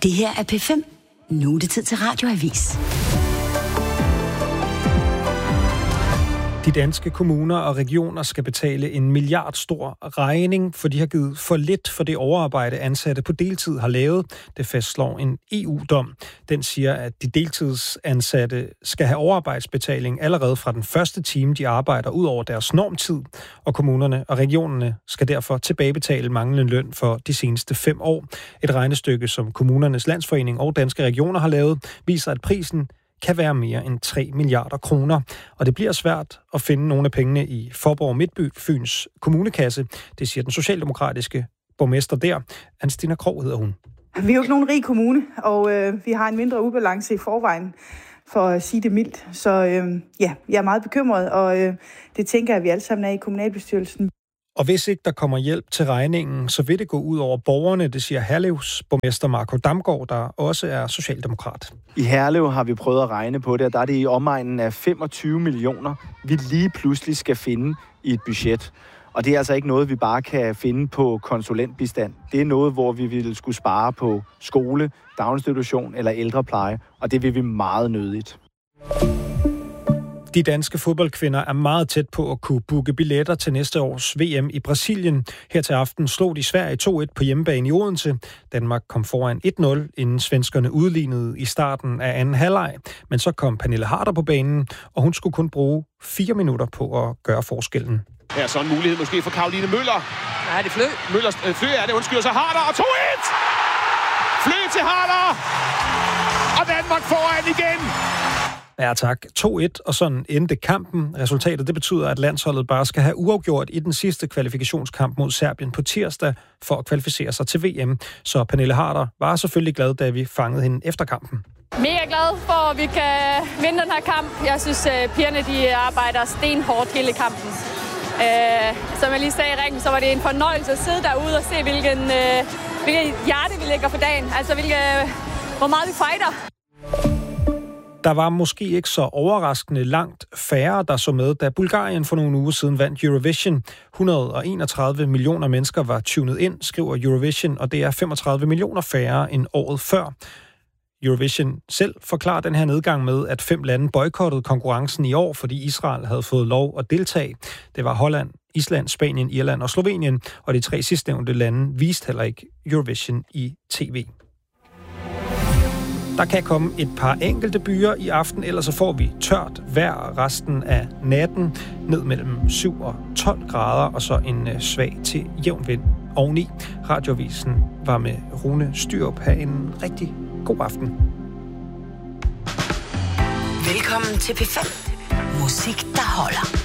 Det her er P5. Nu er det tid til Radioavis. De danske kommuner og regioner skal betale en milliardstor regning, for de har givet for lidt for det overarbejde, ansatte på deltid har lavet. Det fastslår en EU-dom. Den siger, at de deltidsansatte skal have overarbejdsbetaling allerede fra den første time, de arbejder ud over deres normtid. Og kommunerne og regionerne skal derfor tilbagebetale manglende løn for de seneste 5 år. Et regnestykke, som Kommunernes Landsforening og Danske Regioner har lavet, viser, at prisen kan være mere end 3 milliarder kroner. Og det bliver svært at finde nogle af pengene i Faaborg Midtby Fyns kommunekasse. Det siger den socialdemokratiske borgmester der. Anstina Krog hedder hun. Vi er jo ikke nogen rig kommune, og vi har en mindre ubalance i forvejen, for at sige det mildt. Så jeg er meget bekymret, og det tænker jeg, at vi alle sammen er i kommunalbestyrelsen. Og hvis ikke der kommer hjælp til regningen, så vil det gå ud over borgerne, det siger Herlevs borgmester Marco Damgaard, der også er socialdemokrat. I Herlev har vi prøvet at regne på det, og der er det i omegnen af 25 millioner, vi lige pludselig skal finde i et budget. Og det er altså ikke noget, vi bare kan finde på konsulentbistand. Det er noget, hvor vi vil skulle spare på skole, daginstitution eller ældrepleje, og det vil vi meget nødigt. De danske fodboldkvinder er meget tæt på at kunne booke billetter til næste års VM i Brasilien. Her til aften slog de Sverige 2-1 på hjemmebane i Odense. Danmark kom foran 1-0, inden svenskerne udlignede i starten af anden halvleg. Men så kom Pernille Harder på banen, og hun skulle kun bruge 4 minutter på at gøre forskellen. Her er så en mulighed måske for Caroline Møller. Nej, det er Flø. Møllers Flø er det, undskylder sig Harder, og 2-1! Flø til Harder! Og Danmark foran igen! Ja tak, 2-1, og sådan endte kampen. Resultatet det betyder, at landsholdet bare skal have uafgjort i den sidste kvalifikationskamp mod Serbien på tirsdag for at kvalificere sig til VM. Så Pernille Harder var selvfølgelig glad, da vi fangede hende efter kampen. Mega glad for, at vi kan vinde den her kamp. Jeg synes, pigerne de arbejder stenhårdt hele kampen. Som jeg lige sagde i ringen, så var det en fornøjelse at sidde derude og se, hvilket hjerte vi lægger for dagen. Altså, hvor meget vi fighter. Der var måske ikke så overraskende langt færre, der så med, da Bulgarien for nogle uger siden vandt Eurovision. 131 millioner mennesker var tunet ind, skriver Eurovision, og det er 35 millioner færre end året før. Eurovision selv forklarer den her nedgang med, at 5 lande boykottede konkurrencen i år, fordi Israel havde fået lov at deltage. Det var Holland, Island, Spanien, Irland og Slovenien, og de 3 sidstnævnte lande viste heller ikke Eurovision i tv. Der kan komme et par enkelte byer i aften, ellers så får vi tørt vejr resten af natten, ned mellem 7 og 12 grader, og så en svag til jævn vind oveni. Radioavisen var med Rune Styrup. Ha' en rigtig god aften. Velkommen til P5. Musik, der holder.